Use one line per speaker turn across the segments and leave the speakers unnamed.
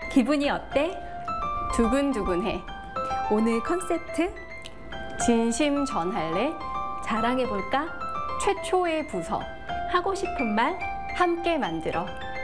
기분이 어때?
두근두근해.
오늘 컨셉트?
진심 전할래?
자랑해볼까?
최초의 부서.
하고 싶은 말?
함께 만들어.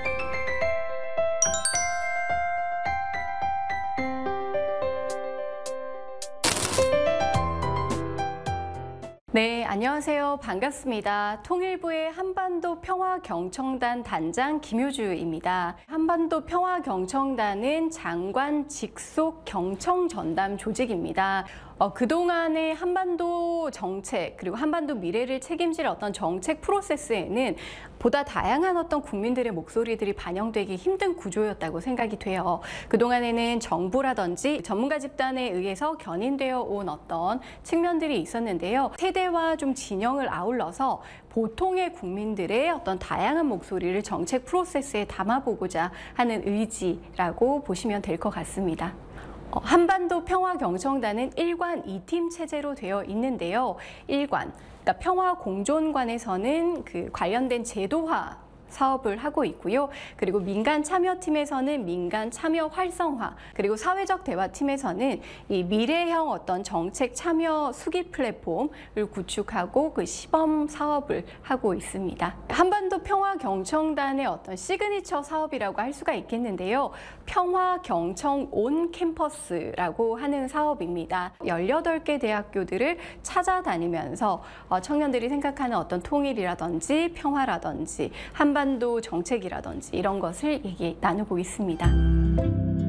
네, 안녕하세요. 반갑습니다. 통일부의 한반도 평화경청단 단장 김효주입니다. 한반도 평화경청단은 장관 직속 경청전담 조직입니다. 그동안의 한반도 정책 그리고 한반도 미래를 책임질 어떤 정책 프로세스에는 보다 다양한 어떤 국민들의 목소리들이 반영되기 힘든 구조였다고 생각이 돼요. 그동안에는 정부라든지 전문가 집단에 의해서 견인되어 온 어떤 측면들이 있었는데요. 세대와 좀 진영을 아울러서 보통의 국민들의 어떤 다양한 목소리를 정책 프로세스에 담아보고자 하는 의지라고 보시면 될 것 같습니다. 한반도 평화경청단은 1관 2팀 체제로 되어 있는데요. 1관, 그러니까 평화공존관에서는 그 관련된 제도화 사업을 하고 있고요. 그리고 민간 참여팀에서는 민간 참여 활성화, 그리고 사회적 대화팀에서는 이 미래형 어떤 정책 참여 수기 플랫폼을 구축하고 그 시범 사업을 하고 있습니다. 한반도 평화경청단의 어떤 시그니처 사업이라고 할 수가 있겠는데요. 평화경청 온 캠퍼스라고 하는 사업입니다. 18개 대학교들을 찾아다니면서 청년들이 생각하는 어떤 통일이라든지 평화라든지 한반도 정책이라든지 이런 것을 나누고 있습니다.